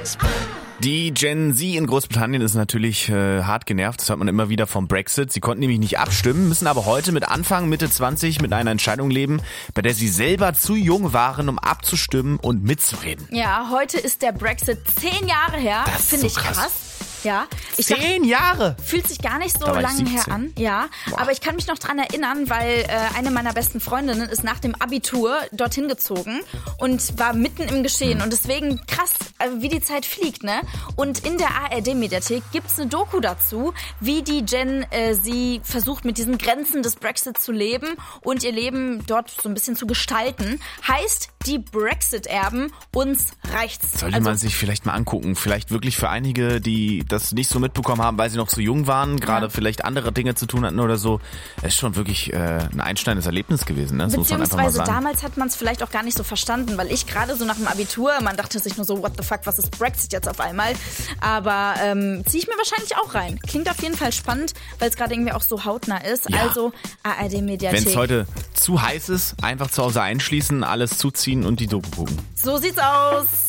Die Gen Z in Großbritannien ist natürlich hart genervt, das hört man immer wieder vom Brexit. Sie konnten nämlich nicht abstimmen, müssen aber heute mit Anfang, Mitte 20 mit einer Entscheidung leben, bei der sie selber zu jung waren, um abzustimmen und mitzureden. Ja, heute ist der Brexit 10 Jahre her. Das ist finde so ich krass. Ja, 10 Jahre! Fühlt sich gar nicht so Da war ich lange her 17. an. Ja, Boah. aber ich kann mich noch dran erinnern, weil eine meiner besten Freundinnen ist nach dem Abitur dorthin gezogen und war mitten im Geschehen. Und deswegen krass, wie die Zeit fliegt, ne? Und in der ARD-Mediathek gibt's eine Doku dazu, wie die Gen Z versucht, mit diesen Grenzen des Brexit zu leben und ihr Leben dort so ein bisschen zu gestalten. Heißt, die Brexit-Erben, uns reicht's. Sollte man sich vielleicht mal angucken. Vielleicht wirklich für einige, die das nicht so mitbekommen haben, weil sie noch zu jung waren, gerade vielleicht andere Dinge zu tun hatten oder so. Es ist schon wirklich ein einschneidendes Erlebnis gewesen, ne? Das muss man einfach mal Beziehungsweise sagen. damals hat man es vielleicht auch gar nicht so verstanden, weil ich gerade so nach dem Abitur, man dachte sich nur so, what the fuck, was ist Brexit jetzt auf einmal? Aber ziehe ich mir wahrscheinlich auch rein. Klingt auf jeden Fall spannend, weil es gerade irgendwie auch so hautnah ist. Ja. Also ARD-Mediathek. Wenn es heute zu heiß ist, einfach zu Hause einschließen, alles zuziehen und die Doku gucken. So sieht's aus.